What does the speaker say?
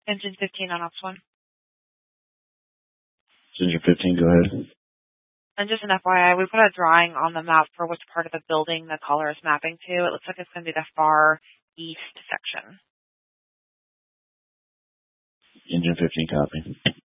Engine 15 on ops 1. Engine 15, go ahead. And just an FYI, we put a drawing on the map for which part of the building the color is mapping to. It looks like it's going to be the far east section. Engine 15, copy.